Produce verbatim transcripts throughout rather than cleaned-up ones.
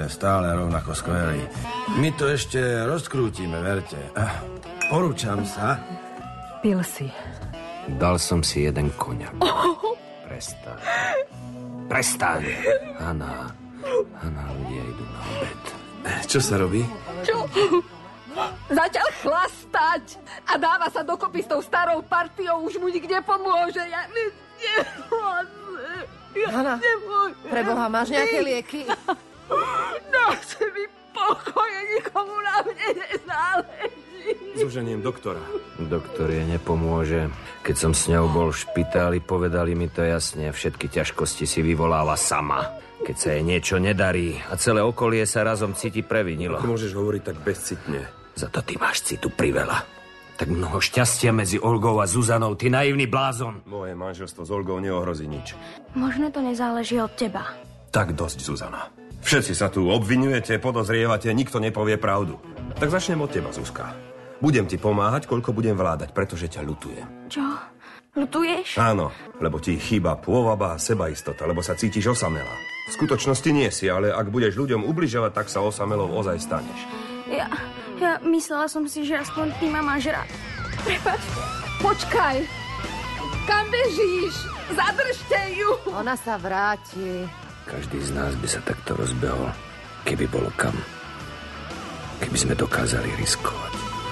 sme stále rovnako skvelí. My to ešte rozkrútime, verte. Porúčam sa. Pil si. Dal som si jeden koňak. Prestaň. Prestaň. Hanna. Hanna, ľudia idú na obed. Čo sa robí? Čo? Začal chlastať a dáva sa dokopy s tou starou partiou. Už mu nikde pomôže. Ja nemôžem. Ja Hanna, nemôžem. preboha, máš nejaké lieky? Dáte mi pokoje, nikomu na mne nezáleží. Zoženiem doktora. Doktor jej nepomôže. Keď som s ňou bol v špitáli, povedali mi to jasne. Všetky ťažkosti si vyvoláva sama. Keď sa jej niečo nedarí a celé okolie sa razom cíti previnilo. Ako môžeš hovoriť tak bezcitne? Za to ty máš citu priveľa. Tak mnoho šťastia medzi Olgou a Zuzanou, ty naivný blázon. Moje manželstvo s Olgou neohrozí nič. Možno to nezáleží od teba. Tak dosť, Zuzana. Všetci sa tu obvinujete, podozrievate, nikto nepovie pravdu. Tak začnem od teba, Zuzka. Budem ti pomáhať, koľko budem vládať, pretože ťa ľutujem. Čo? Ľutuješ? Áno, lebo ti chýba pôvaba a sebaistota, lebo sa cítiš osamelá. V skutočnosti nie si, ale ak budeš ľuďom ubližovať, tak sa osamelou ozaj staneš. Ja, ja myslela som si, že aspoň ty ma máš rád. Prepač. Počkaj. Kam bežíš? Zadržte ju. Ona sa vráti. Každý z nás by sa takto rozbehol, keby bolo kam. Keby sme dokázali riskovať.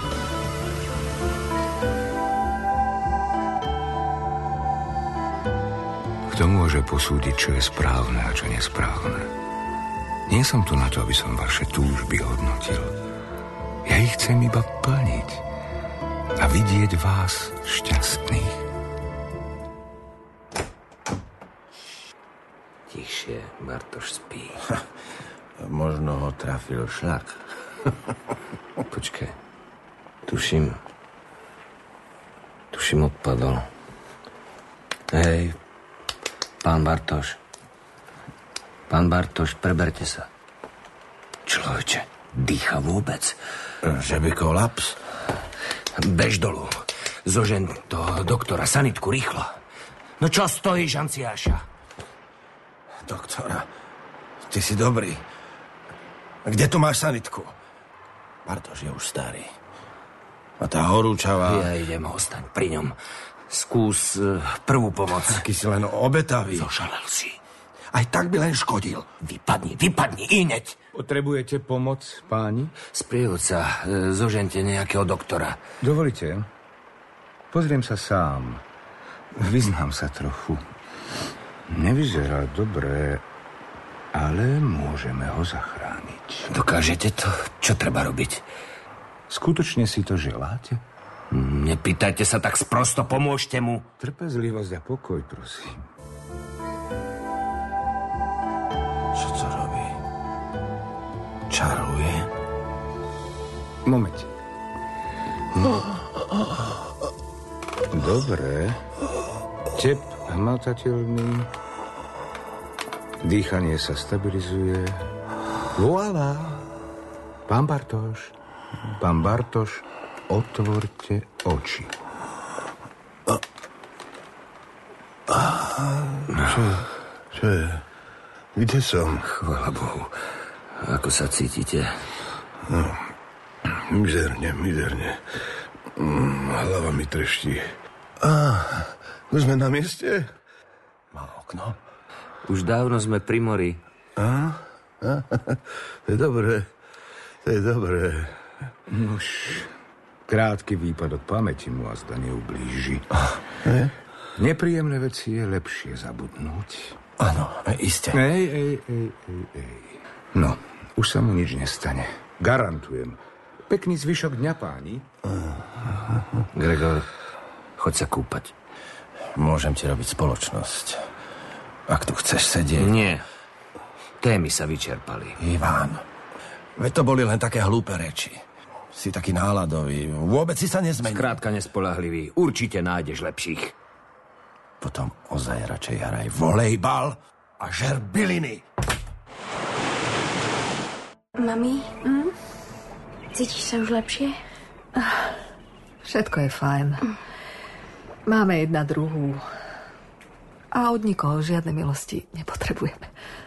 Kto môže posúdiť, čo je správne a čo nesprávne? Nie som tu na to, aby som vaše túžby hodnotil. Ja ich chcem iba plniť a vidieť vás šťastných. Tichšie, Bartoš spí. Ha, možno ho trafil šľak. Počkaj. Tuším. Tuším, odpadol. Hej, pán Bartoš. Pán Bartoš, preberte sa. Človeče, dýcha vôbec. Že by kolaps? Bež dolu. Zožen do doktora, sanitku, rýchlo. No čo stojíš, Anciáša? Doktora, ty si dobrý. Kde tu máš sanitku? Bartoš je už starý. A tá horúčava... Ja idem, ostaň pri ňom. Skús uh, prvú pomoc. Taký si len obetavý. Zošalel si. Aj tak by len škodil. Vypadni, vypadni, ineď. Potrebujete pomoc, páni? Sprievodca, uh, zožente nejakého doktora. Dovolite. Pozriem sa sám. Vyznám sa trochu. Nevyzerá dobre, ale môžeme ho zachrániť. Dokážete to? Čo treba robiť? Skutočne si to želáte? Nepýtajte sa tak sprosto, pomôžte mu. Trpezlivosť a pokoj, prosím. Čo to robí? Čaruje? Moment. No. Dobre. Tep hmatateľný. Dýchanie sa stabilizuje. Voilà. Pán Bartoš. Pán Bartoš, otvorte oči. Čo? Čo je? Kde som? Chvála Bohu. Ako sa cítite? No, mizerne, mizerne. Hlava mi treští. Á, už sme na mieste? Má okno? Už dávno sme pri mori. Á? Á? To je dobré. To je dobré. Nož, krátky výpadok pamäti mu a zda neublíži. Ne? Nepríjemné veci je lepšie zabudnúť. Áno, iste. Ej, ej, ej, ej, ej. No, už sa mu nič nestane. Garantujem. Pekný zvyšok dňa, páni. Gregor, choď sa kúpať. Môžem ti robiť spoločnosť. Ak tu chceš sedieť. Nie. Témy sa vyčerpali. Iván, veď to boli len také hlúpe reči. Si taký náladový. Vôbec si sa nezmenil. Skrátka nespoľahlivý. Určite nájdeš lepších. Potom ozaj radšej hraj volejbal a žer byliny. Mami, hm? Cítiš sa už lepšie? Všetko je fajn. Máme jedna druhú. A od nikoho žiadne milosti nepotrebujeme.